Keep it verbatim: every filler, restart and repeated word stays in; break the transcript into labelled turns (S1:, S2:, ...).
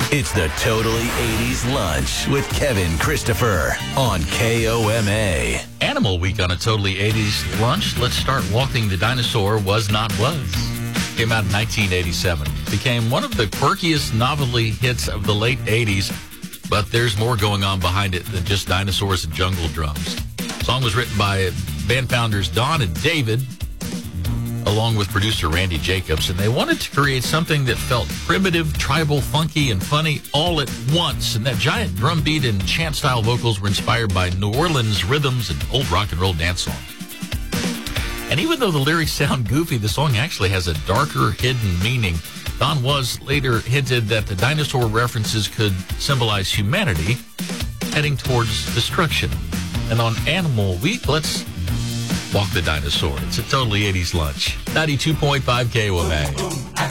S1: It's the Totally eighties Lunch with Kevin Christopher on K O M A.
S2: Animal Week on a Totally eighties Lunch. Let's start Walking the Dinosaur Was Not Was. Came out in nineteen eighty-seven. Became one of the quirkiest novelty hits of the late eighties, but there's more going on behind it than just dinosaurs and jungle drums. The song was written by band founders Don and David, along with producer Randy Jacobs, and they wanted to create something that felt primitive, tribal, funky, and funny all at once. And that giant drum beat and chant-style vocals were inspired by New Orleans rhythms and old rock and roll dance songs. And even though the lyrics sound goofy, the song actually has a darker, hidden meaning. Don Was later hinted that the dinosaur references could symbolize humanity heading towards destruction. And on Animal Week, let's walk the dinosaur. It's a Totally eighties Lunch. ninety-two point five K O M A.